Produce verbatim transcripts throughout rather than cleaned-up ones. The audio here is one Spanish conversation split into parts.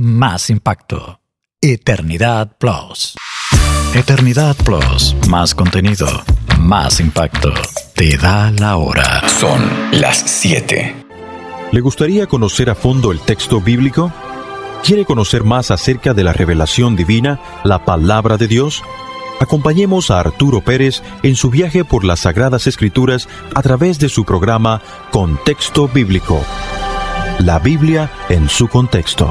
más impacto. Eternidad Plus. Eternidad Plus, más contenido, más impacto. Te da la hora. Son las siete. ¿Le gustaría conocer a fondo el texto bíblico? ¿Quiere conocer más acerca de la revelación divina, la palabra de Dios? Acompañemos a Arturo Pérez en su viaje por las Sagradas Escrituras a través de su programa Contexto Bíblico. La Biblia en su contexto.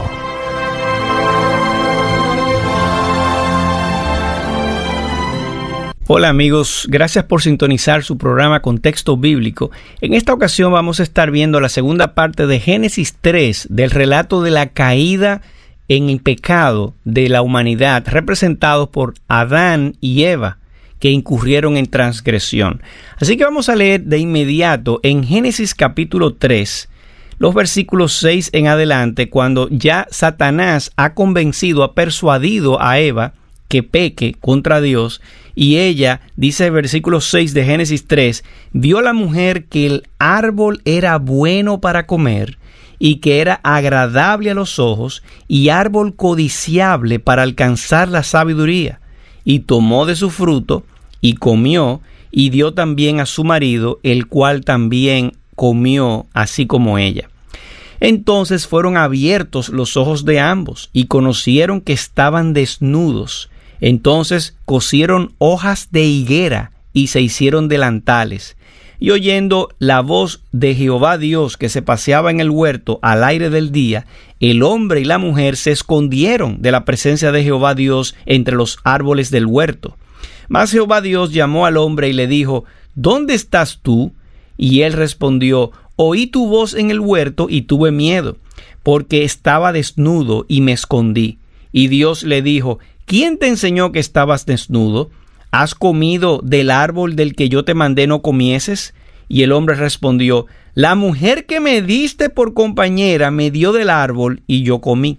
Hola amigos, gracias por sintonizar su programa Contexto Bíblico. En esta ocasión vamos a estar viendo la segunda parte de Génesis tres, del relato de la caída en el pecado de la humanidad, representados por Adán y Eva, que incurrieron en transgresión. Así que vamos a leer de inmediato en Génesis capítulo tres, los versículos seis en adelante, cuando ya Satanás ha convencido, ha persuadido a Eva que peque contra Dios. Y ella, dice el versículo seis de Génesis tres, vio la mujer que el árbol era bueno para comer y que era agradable a los ojos y árbol codiciable para alcanzar la sabiduría. Y tomó de su fruto y comió y dio también a su marido, el cual también comió así como ella. Entonces fueron abiertos los ojos de ambos y conocieron que estaban desnudos. Entonces cosieron hojas de higuera y se hicieron delantales. Y oyendo la voz de Jehová Dios que se paseaba en el huerto al aire del día, el hombre y la mujer se escondieron de la presencia de Jehová Dios entre los árboles del huerto. Mas Jehová Dios llamó al hombre y le dijo, ¿dónde estás tú? Y él respondió, oí tu voz en el huerto y tuve miedo, porque estaba desnudo y me escondí. Y Dios le dijo, ¿quién te enseñó que estabas desnudo? ¿Has comido del árbol del que yo te mandé no comieses? Y el hombre respondió, la mujer que me diste por compañera me dio del árbol y yo comí.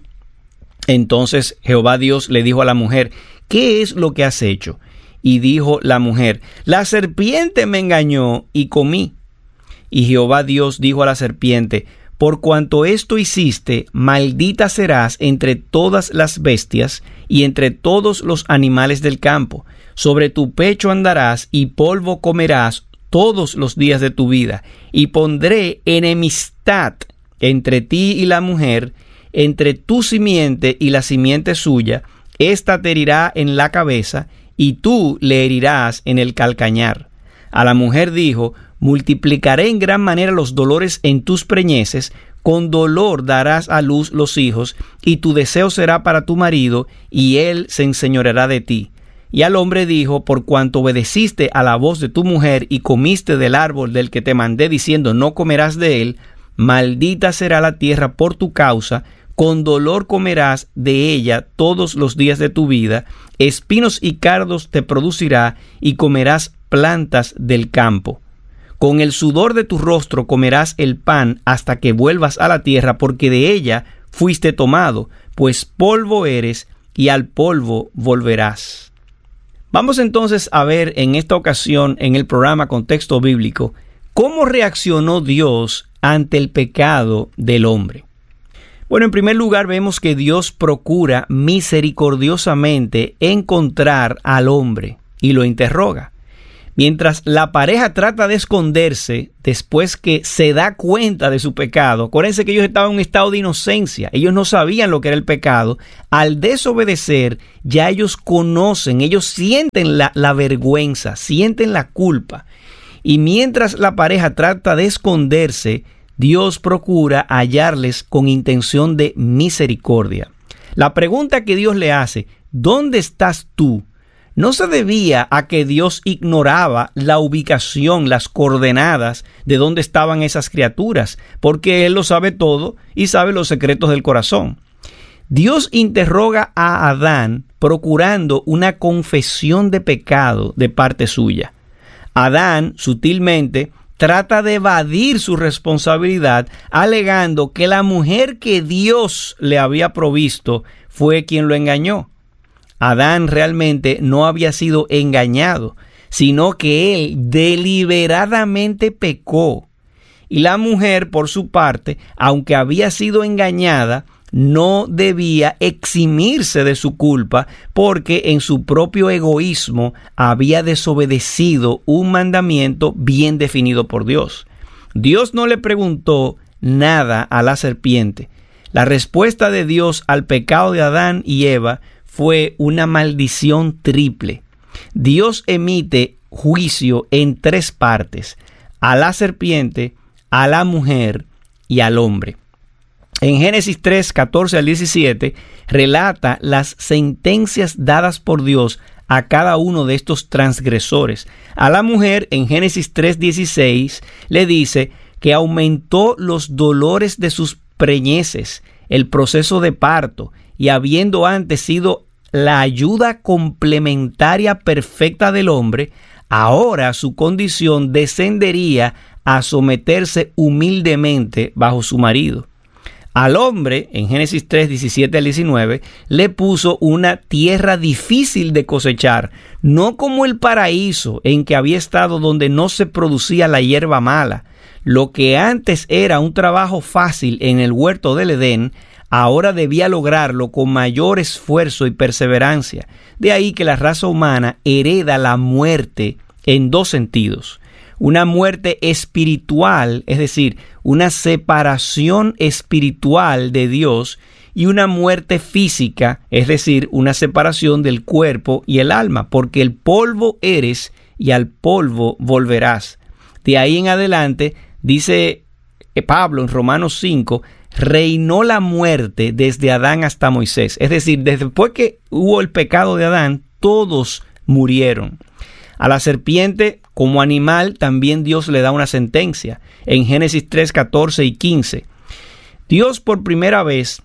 Entonces Jehová Dios le dijo a la mujer, ¿qué es lo que has hecho? Y dijo la mujer, la serpiente me engañó y comí. Y Jehová Dios dijo a la serpiente, por cuanto esto hiciste, maldita serás entre todas las bestias y entre todos los animales del campo. Sobre tu pecho andarás y polvo comerás todos los días de tu vida. Y pondré enemistad entre ti y la mujer, entre tu simiente y la simiente suya. Esta te herirá en la cabeza y tú le herirás en el calcañar. A la mujer dijo, multiplicaré en gran manera los dolores en tus preñeces, con dolor darás a luz los hijos, y tu deseo será para tu marido, y él se enseñoreará de ti. Y al hombre dijo, por cuanto obedeciste a la voz de tu mujer, y comiste del árbol del que te mandé diciendo, no comerás de él, maldita será la tierra por tu causa, con dolor comerás de ella todos los días de tu vida, espinos y cardos te producirá, y comerás plantas del campo. Con el sudor de tu rostro comerás el pan hasta que vuelvas a la tierra, porque de ella fuiste tomado, pues polvo eres y al polvo volverás. Vamos entonces a ver en esta ocasión en el programa Contexto Bíblico cómo reaccionó Dios ante el pecado del hombre. Bueno, en primer lugar vemos que Dios procura misericordiosamente encontrar al hombre y lo interroga. Mientras la pareja trata de esconderse después que se da cuenta de su pecado, acuérdense que ellos estaban en un estado de inocencia, ellos no sabían lo que era el pecado. Al desobedecer, ya ellos conocen, ellos sienten la, la vergüenza, sienten la culpa. Y mientras la pareja trata de esconderse, Dios procura hallarles con intención de misericordia. La pregunta que Dios le hace, ¿dónde estás tú?, no se debía a que Dios ignoraba la ubicación, las coordenadas de dónde estaban esas criaturas, porque Él lo sabe todo y sabe los secretos del corazón. Dios interroga a Adán procurando una confesión de pecado de parte suya. Adán, sutilmente, trata de evadir su responsabilidad, alegando que la mujer que Dios le había provisto fue quien lo engañó. Adán realmente no había sido engañado, sino que él deliberadamente pecó. Y la mujer, por su parte, aunque había sido engañada, no debía eximirse de su culpa porque en su propio egoísmo había desobedecido un mandamiento bien definido por Dios. Dios no le preguntó nada a la serpiente. La respuesta de Dios al pecado de Adán y Eva fue una maldición triple. Dios emite juicio en tres partes: a la serpiente, a la mujer y al hombre. En Génesis tres, catorce al diecisiete, relata las sentencias dadas por Dios a cada uno de estos transgresores. A la mujer, en Génesis tres, dieciséis, le dice que aumentó los dolores de sus preñeces, el proceso de parto, y habiendo antes sido la ayuda complementaria perfecta del hombre, ahora su condición descendería a someterse humildemente bajo su marido. Al hombre, en Génesis tres, diecisiete al diecinueve, le puso una tierra difícil de cosechar, no como el paraíso en que había estado donde no se producía la hierba mala. Lo que antes era un trabajo fácil en el huerto del Edén, ahora debía lograrlo con mayor esfuerzo y perseverancia. De ahí que la raza humana hereda la muerte en dos sentidos: una muerte espiritual, es decir, una separación espiritual de Dios, y una muerte física, es decir, una separación del cuerpo y el alma, porque el polvo eres y al polvo volverás. De ahí en adelante, dice Pablo en Romanos cinco, reinó la muerte desde Adán hasta Moisés. Es decir, después que hubo el pecado de Adán, todos murieron. A la serpiente, como animal, también Dios le da una sentencia. En Génesis tres, catorce y quince, Dios por primera vez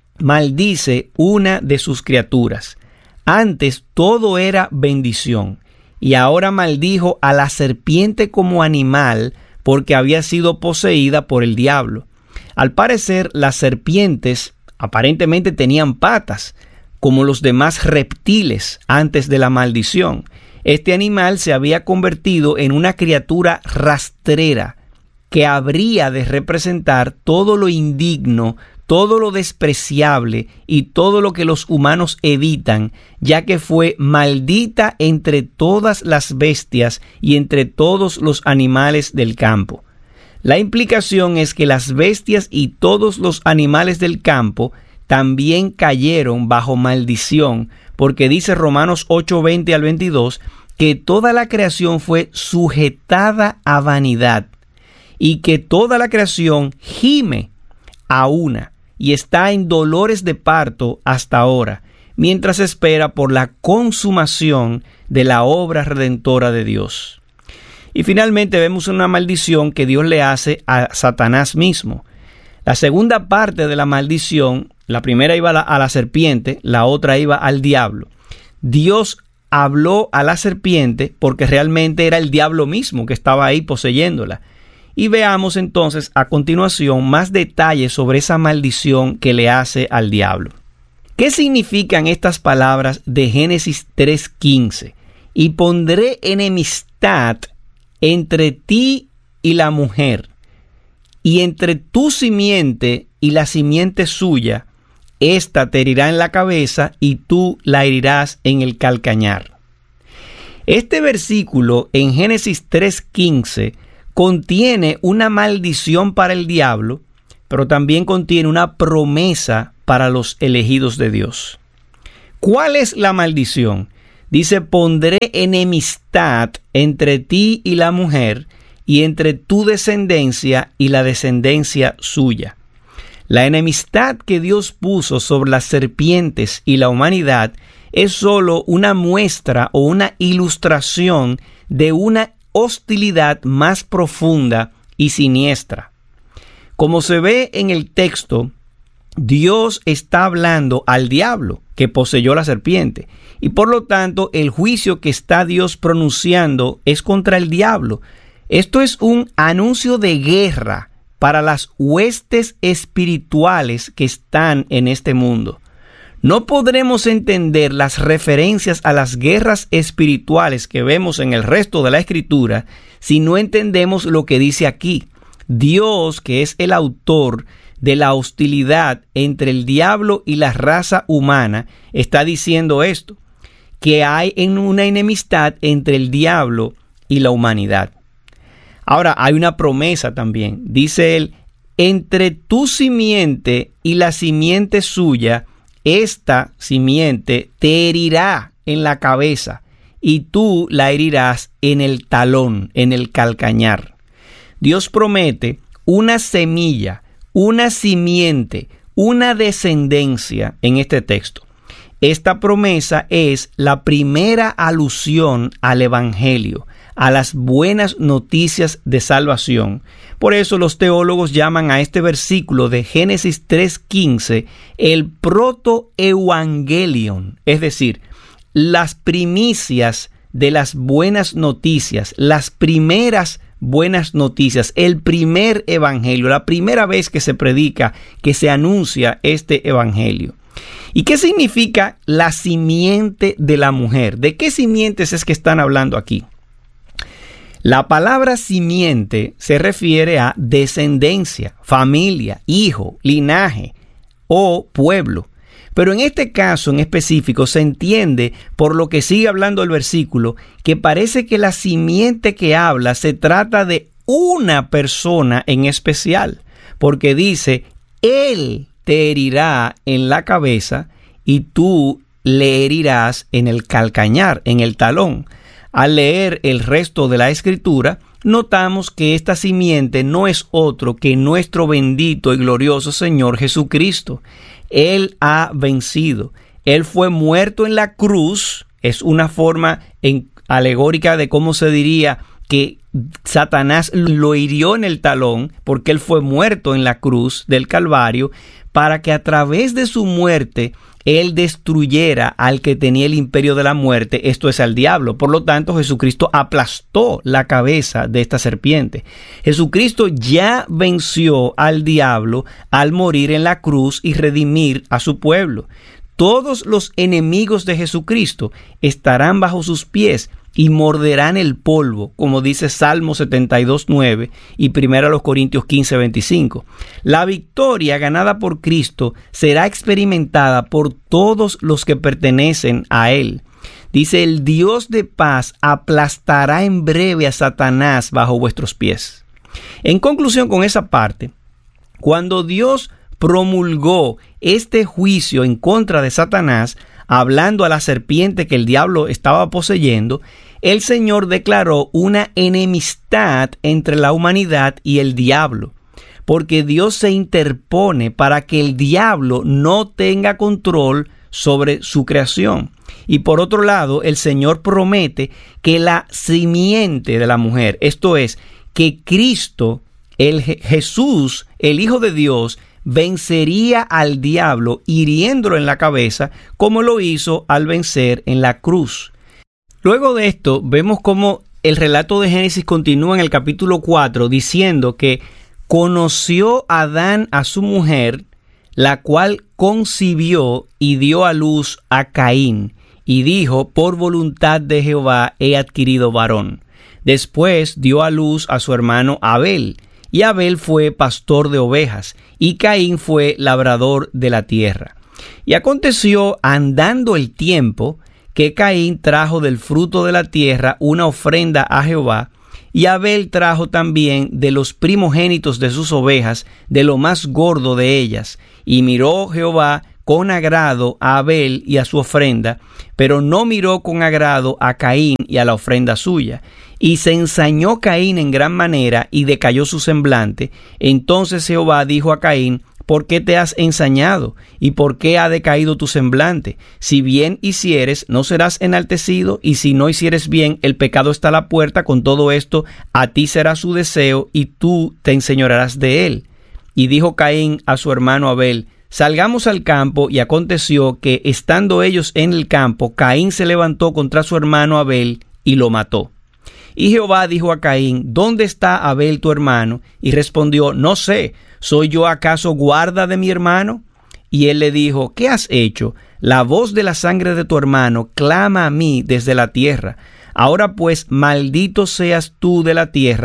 maldice una de sus criaturas. Antes todo era bendición, y ahora maldijo a la serpiente como animal porque había sido poseída por el diablo. Al parecer, las serpientes aparentemente tenían patas, como los demás reptiles antes de la maldición. Este animal se había convertido en una criatura rastrera que habría de representar todo lo indigno, todo lo despreciable y todo lo que los humanos evitan, ya que fue maldita entre todas las bestias y entre todos los animales del campo. La implicación es que las bestias y todos los animales del campo también cayeron bajo maldición, porque dice Romanos ocho, veinte al veintidós, que toda la creación fue sujetada a vanidad y que toda la creación gime a una y está en dolores de parto hasta ahora, mientras espera por la consumación de la obra redentora de Dios. Y finalmente vemos una maldición que Dios le hace a Satanás mismo. La segunda parte de la maldición, la primera iba a la, a la serpiente, la otra iba al diablo. Dios habló a la serpiente porque realmente era el diablo mismo que estaba ahí poseyéndola. Y veamos entonces a continuación más detalles sobre esa maldición que le hace al diablo. ¿Qué significan estas palabras de Génesis tres quince? Y pondré enemistad entre ti y la mujer, y entre tu simiente y la simiente suya. Esta te herirá en la cabeza y tú la herirás en el calcañar. Este versículo en Génesis tres quince contiene una maldición para el diablo, pero también contiene una promesa para los elegidos de Dios. ¿Cuál es la maldición? Dice, pondré enemistad entre ti y la mujer, y entre tu descendencia y la descendencia suya. La enemistad que Dios puso sobre las serpientes y la humanidad es solo una muestra o una ilustración de una hostilidad más profunda y siniestra. Como se ve en el texto, Dios está hablando al diablo que poseyó la serpiente, y por lo tanto el juicio que está Dios pronunciando es contra el diablo. Esto es un anuncio de guerra para las huestes espirituales que están en este mundo. No podremos entender las referencias a las guerras espirituales que vemos en el resto de la Escritura si no entendemos lo que dice aquí. Dios, que es el autor de la hostilidad entre el diablo y la raza humana, está diciendo esto, que hay una enemistad entre el diablo y la humanidad. Ahora, hay una promesa también. Dice él, entre tu simiente y la simiente suya, esta simiente te herirá en la cabeza y tú la herirás en el talón, en el calcañar. Dios promete una semilla, una simiente, una descendencia en este texto. Esta promesa es la primera alusión al Evangelio, a las buenas noticias de salvación. Por eso los teólogos llaman a este versículo de Génesis tres quince el protoevangelion, es decir, las primicias de las buenas noticias, las primeras buenas noticias, el primer evangelio, la primera vez que se predica, que se anuncia este evangelio. ¿Y qué significa la simiente de la mujer? ¿De qué simientes es que están hablando aquí? La palabra simiente se refiere a descendencia, familia, hijo, linaje o pueblo. Pero en este caso en específico se entiende, por lo que sigue hablando el versículo, que parece que la simiente que habla se trata de una persona en especial, porque dice, él te herirá en la cabeza y tú le herirás en el calcañar, en el talón. Al leer el resto de la escritura, notamos que esta simiente no es otro que nuestro bendito y glorioso Señor Jesucristo. Él ha vencido. Él fue muerto en la cruz. Es una forma en, alegórica de cómo se diría que Satanás lo hirió en el talón, porque él fue muerto en la cruz del Calvario, para que a través de su muerte él destruyera al que tenía el imperio de la muerte, esto es al diablo. Por lo tanto, Jesucristo aplastó la cabeza de esta serpiente. Jesucristo ya venció al diablo al morir en la cruz y redimir a su pueblo. Todos los enemigos de Jesucristo estarán bajo sus pies y morderán el polvo, como dice Salmo setenta y dos, nueve y primera Corintios quince, veinticinco. La victoria ganada por Cristo será experimentada por todos los que pertenecen a Él. Dice, el Dios de paz aplastará en breve a Satanás bajo vuestros pies. En conclusión con esa parte, cuando Dios promulgó este juicio en contra de Satanás, hablando a la serpiente que el diablo estaba poseyendo, el Señor declaró una enemistad entre la humanidad y el diablo, porque Dios se interpone para que el diablo no tenga control sobre su creación. Y por otro lado, el Señor promete que la simiente de la mujer, esto es, que Cristo, el Jesús, el Hijo de Dios, vencería al diablo hiriéndolo en la cabeza, como lo hizo al vencer en la cruz. Luego de esto, vemos cómo el relato de Génesis continúa en el capítulo cuatro, diciendo que conoció Adán a su mujer, la cual concibió y dio a luz a Caín, y dijo, por voluntad de Jehová he adquirido varón. Después dio a luz a su hermano Abel, y Abel fue pastor de ovejas, y Caín fue labrador de la tierra. Y aconteció, andando el tiempo, que Caín trajo del fruto de la tierra una ofrenda a Jehová, y Abel trajo también de los primogénitos de sus ovejas, de lo más gordo de ellas. Y miró Jehová con agrado a Abel y a su ofrenda, pero no miró con agrado a Caín y a la ofrenda suya. Y se ensañó Caín en gran manera, y decayó su semblante. Entonces Jehová dijo a Caín, ¿por qué te has ensañado? ¿Y por qué ha decaído tu semblante? Si bien hicieres, no serás enaltecido, y si no hicieres bien, el pecado está a la puerta. Con todo esto, a ti será su deseo, y tú te enseñorearás de él. Y dijo Caín a su hermano Abel, salgamos al campo. Y aconteció que, estando ellos en el campo, Caín se levantó contra su hermano Abel, y lo mató. Y Jehová dijo a Caín, ¿dónde está Abel tu hermano? Y respondió, no sé, ¿soy yo acaso guarda de mi hermano? Y él le dijo, ¿qué has hecho? La voz de la sangre de tu hermano clama a mí desde la tierra. Ahora pues, maldito seas tú de la tierra,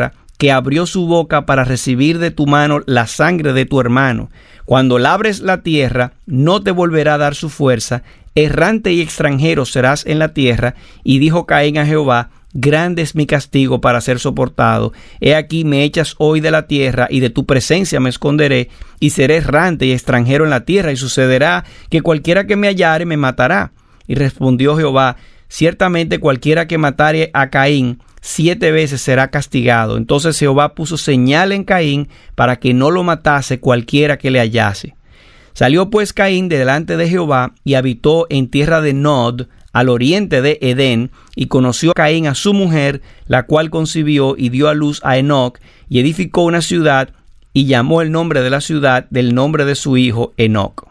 que abrió su boca para recibir de tu mano la sangre de tu hermano. Cuando labres la tierra, no te volverá a dar su fuerza. Errante y extranjero serás en la tierra. Y dijo Caín a Jehová: grande es mi castigo para ser soportado. He aquí me echas hoy de la tierra, y de tu presencia me esconderé, y seré errante y extranjero en la tierra, y sucederá que cualquiera que me hallare me matará. Y respondió Jehová: ciertamente cualquiera que matare a Caín siete veces será castigado. Entonces Jehová puso señal en Caín para que no lo matase cualquiera que le hallase. Salió pues Caín de delante de Jehová y habitó en tierra de Nod, al oriente de Edén, y conoció Caín a su mujer, la cual concibió y dio a luz a Enoc, y edificó una ciudad, y llamó el nombre de la ciudad del nombre de su hijo Enoc.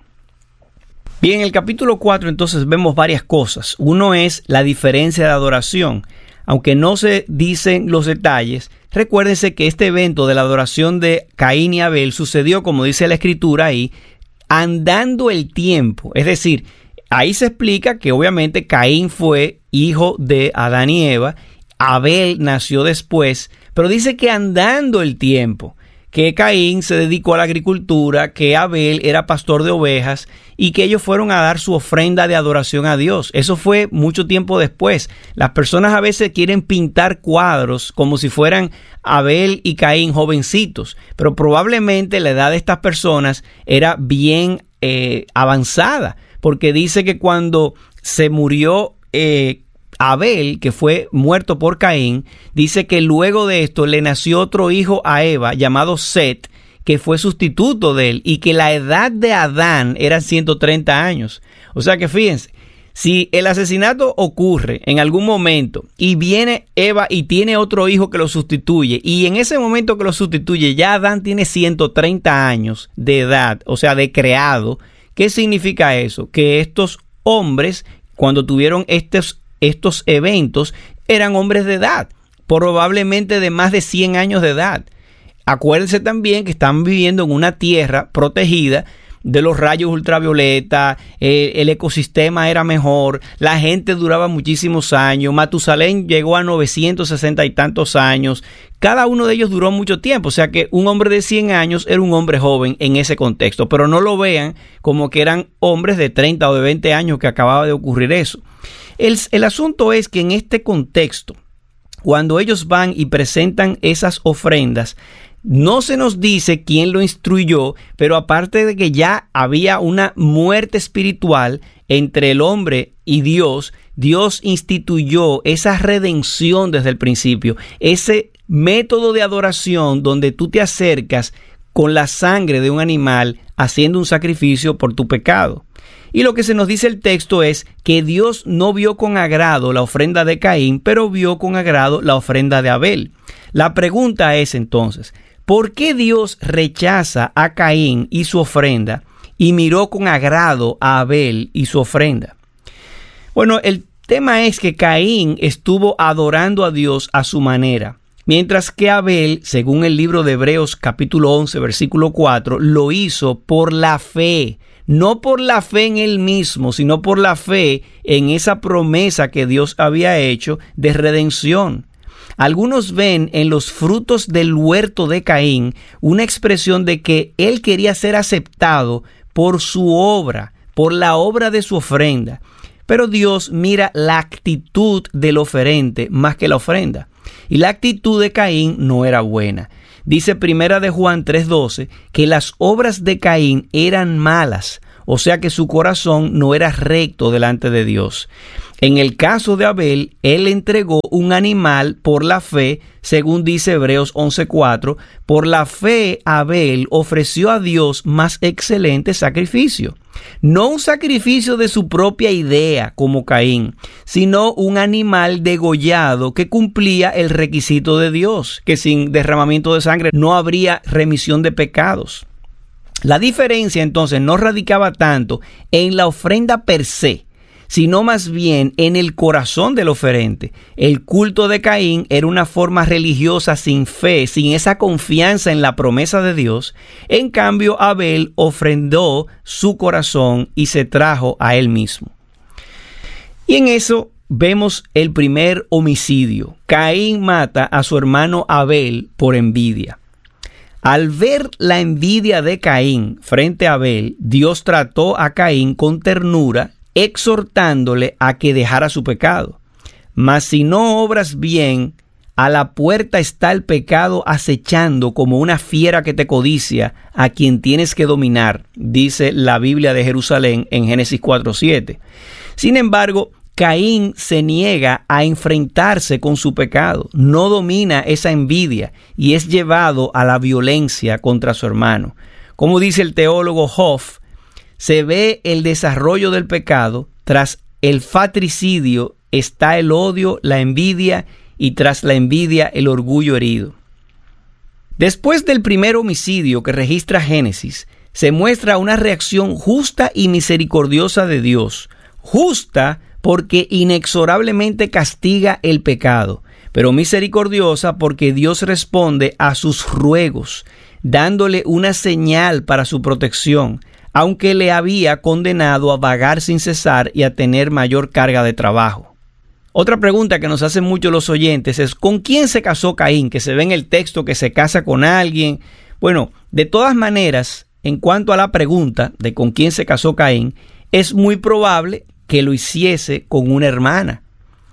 Bien, en el capítulo cuatro entonces vemos varias cosas. Uno es la diferencia de adoración. Aunque no se dicen los detalles, recuérdense que este evento de la adoración de Caín y Abel sucedió, como dice la escritura ahí, andando el tiempo. Es decir, ahí se explica que obviamente Caín fue hijo de Adán y Eva, Abel nació después, pero dice que andando el tiempo, que Caín se dedicó a la agricultura, que Abel era pastor de ovejas y que ellos fueron a dar su ofrenda de adoración a Dios. Eso fue mucho tiempo después. Las personas a veces quieren pintar cuadros como si fueran Abel y Caín jovencitos, pero probablemente la edad de estas personas era bien eh, avanzada, porque dice que cuando se murió eh, Abel, que fue muerto por Caín, dice que luego de esto le nació otro hijo a Eva llamado Set, que fue sustituto de él, y que la edad de Adán era ciento treinta años. O sea que fíjense, si el asesinato ocurre en algún momento y viene Eva y tiene otro hijo que lo sustituye, y en ese momento que lo sustituye ya Adán tiene ciento treinta años de edad, o sea, de creado, ¿qué significa eso? Que estos hombres, cuando tuvieron estos Estos eventos, eran hombres de edad, probablemente de más de cien años de edad. Acuérdense también que están viviendo en una tierra protegida de los rayos ultravioleta, eh, el ecosistema era mejor, la gente duraba muchísimos años, Matusalén llegó a novecientos sesenta y tantos años, cada uno de ellos duró mucho tiempo, o sea que un hombre de cien años era un hombre joven en ese contexto, pero no lo vean como que eran hombres de treinta o de veinte años que acababa de ocurrir eso. El, el asunto es que en este contexto, cuando ellos van y presentan esas ofrendas, no se nos dice quién lo instruyó, pero aparte de que ya había una muerte espiritual entre el hombre y Dios, Dios instituyó esa redención desde el principio, ese método de adoración donde tú te acercas con la sangre de un animal haciendo un sacrificio por tu pecado. Y lo que se nos dice el texto es que Dios no vio con agrado la ofrenda de Caín, pero vio con agrado la ofrenda de Abel. La pregunta es entonces, ¿por qué Dios rechaza a Caín y su ofrenda y miró con agrado a Abel y su ofrenda? Bueno, el tema es que Caín estuvo adorando a Dios a su manera, mientras que Abel, según el libro de Hebreos capítulo once, versículo cuatro, lo hizo por la fe. No por la fe en él mismo, sino por la fe en esa promesa que Dios había hecho de redención. Algunos ven en los frutos del huerto de Caín una expresión de que él quería ser aceptado por su obra, por la obra de su ofrenda. Pero Dios mira la actitud del oferente más que la ofrenda. Y la actitud de Caín no era buena. Dice Primera de Juan tres doce que las obras de Caín eran malas, o sea que su corazón no era recto delante de Dios. En el caso de Abel, él entregó un animal por la fe, según dice Hebreos once cuatro. Por la fe, Abel ofreció a Dios más excelente sacrificio. No un sacrificio de su propia idea, como Caín, sino un animal degollado que cumplía el requisito de Dios, que sin derramamiento de sangre no habría remisión de pecados. La diferencia entonces no radicaba tanto en la ofrenda per se, sino más bien en el corazón del oferente. El culto de Caín era una forma religiosa sin fe, sin esa confianza en la promesa de Dios. En cambio, Abel ofrendó su corazón y se trajo a él mismo. Y en eso vemos el primer homicidio. Caín mata a su hermano Abel por envidia. Al ver la envidia de Caín frente a Abel, Dios trató a Caín con ternura, exhortándole a que dejara su pecado. Mas si no obras bien, a la puerta está el pecado acechando como una fiera que te codicia, a quien tienes que dominar, dice la Biblia de Jerusalén en Génesis cuatro siete. Sin embargo, Caín se niega a enfrentarse con su pecado, no domina esa envidia y es llevado a la violencia contra su hermano. Como dice el teólogo Hoff, se ve el desarrollo del pecado, tras el fratricidio está el odio, la envidia, y tras la envidia el orgullo herido. Después del primer homicidio que registra Génesis, se muestra una reacción justa y misericordiosa de Dios. Justa porque inexorablemente castiga el pecado, pero misericordiosa porque Dios responde a sus ruegos, dándole una señal para su protección, aunque le había condenado a vagar sin cesar y a tener mayor carga de trabajo. Otra pregunta que nos hacen muchos los oyentes es: ¿con quién se casó Caín? Que se ve en el texto que se casa con alguien. Bueno, de todas maneras, en cuanto a la pregunta de con quién se casó Caín, es muy probable que lo hiciese con una hermana.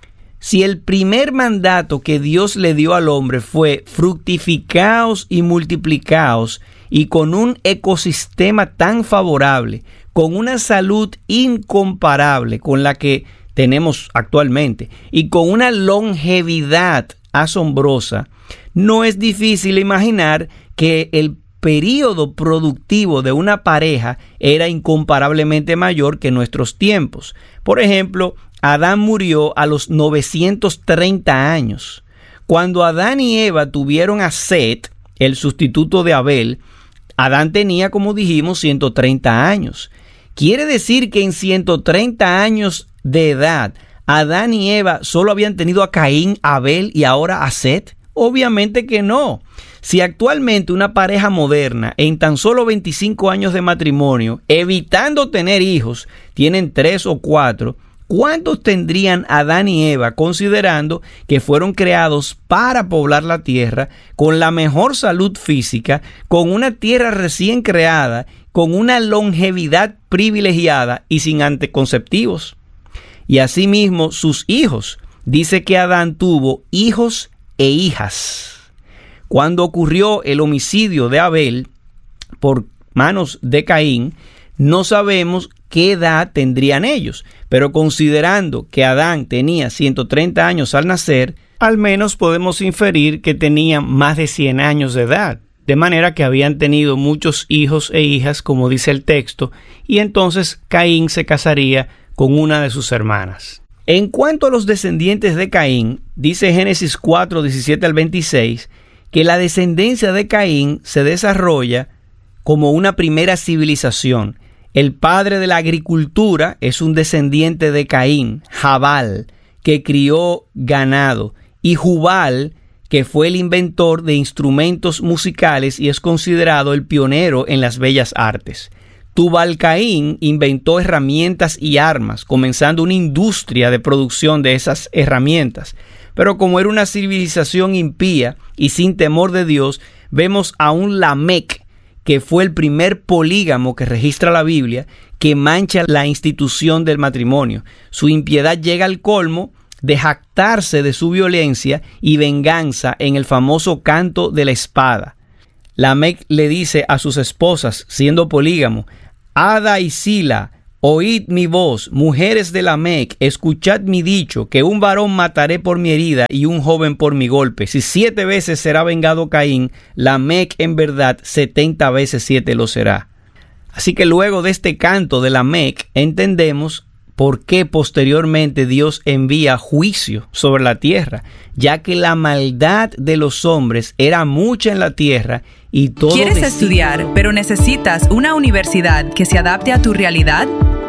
Si el primer mandato que Dios le dio al hombre fue fructificaos y multiplicaos, y con un ecosistema tan favorable, con una salud incomparable con la que tenemos actualmente y con una longevidad asombrosa, no es difícil imaginar que el período productivo de una pareja era incomparablemente mayor que nuestros tiempos. Por ejemplo, Adán murió a los novecientos treinta años. Cuando Adán y Eva tuvieron a Set, el sustituto de Abel, Adán tenía, como dijimos, ciento treinta años. Quiere decir que en ciento treinta años de edad, Adán y Eva solo habían tenido a Caín, Abel y ahora a Set. Obviamente que no. Si actualmente una pareja moderna en tan solo veinticinco años de matrimonio, evitando tener hijos, tienen tres o cuatro, ¿cuántos tendrían Adán y Eva, considerando que fueron creados para poblar la tierra, con la mejor salud física, con una tierra recién creada, con una longevidad privilegiada y sin anticonceptivos? Y asimismo sus hijos. Dice que Adán tuvo hijos e hijas. Cuando ocurrió el homicidio de Abel por manos de Caín, no sabemos qué edad tendrían ellos, pero considerando que Adán tenía ciento treinta años al nacer, al menos podemos inferir que tenían más de cien años de edad, de manera que habían tenido muchos hijos e hijas, como dice el texto, y entonces Caín se casaría con una de sus hermanas. En cuanto a los descendientes de Caín, dice Génesis cuatro, diecisiete al veintiséis, que la descendencia de Caín se desarrolla como una primera civilización. El padre de la agricultura es un descendiente de Caín, Jabal, que crió ganado, y Jubal, que fue el inventor de instrumentos musicales y es considerado el pionero en las bellas artes. Tubal-Caín inventó herramientas y armas, comenzando una industria de producción de esas herramientas. Pero como era una civilización impía y sin temor de Dios, vemos a un Lamec, que fue el primer polígamo que registra la Biblia, que mancha la institución del matrimonio. Su impiedad llega al colmo de jactarse de su violencia y venganza en el famoso canto de la espada. Lamec le dice a sus esposas, siendo polígamo: Ada y Sila, oíd mi voz, mujeres de Lamec, escuchad mi dicho, que un varón mataré por mi herida y un joven por mi golpe. Si siete veces será vengado Caín, Lamec en verdad setenta veces siete lo será. Así que luego de este canto de Lamec entendemos por qué posteriormente Dios envía juicio sobre la tierra, ya que la maldad de los hombres era mucha en la tierra y todo. ¿Quieres destino... estudiar, pero necesitas una universidad que se adapte a tu realidad?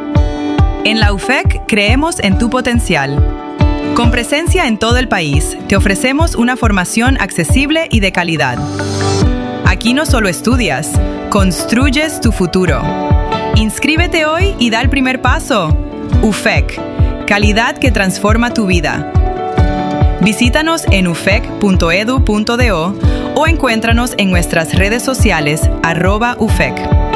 En la U F E C creemos en tu potencial. Con presencia en todo el país, te ofrecemos una formación accesible y de calidad. Aquí no solo estudias, construyes tu futuro. Inscríbete hoy y da el primer paso. U F E C, calidad que transforma tu vida. Visítanos en u f e c punto e d u punto d o o encuéntranos en nuestras redes sociales arroba U F E C.